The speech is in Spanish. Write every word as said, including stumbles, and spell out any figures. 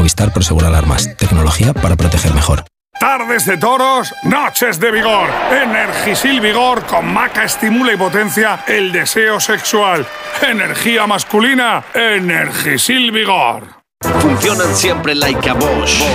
Movistar Prosegur Alarmas. Tecnología para proteger mejor. Tardes de toros, noches de vigor. Energisil Vigor con maca estimula y potencia el deseo sexual. Energía masculina, Energisil Vigor. Funcionan siempre like a Bosch.